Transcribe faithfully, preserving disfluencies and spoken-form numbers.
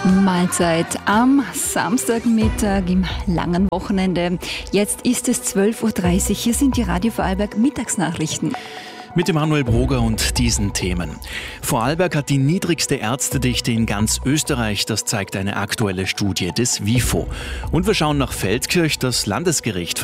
Mahlzeit am Samstagmittag im langen Wochenende. Jetzt ist es zwölf Uhr dreißig. Hier sind die Radio Vorarlberg Mittagsnachrichten. Mit Emanuel Broger und diesen Themen. Vorarlberg hat die niedrigste Ärztedichte in ganz Österreich. Das zeigt eine aktuelle Studie des WIFO. Und wir schauen nach Feldkirch. Das Landesgericht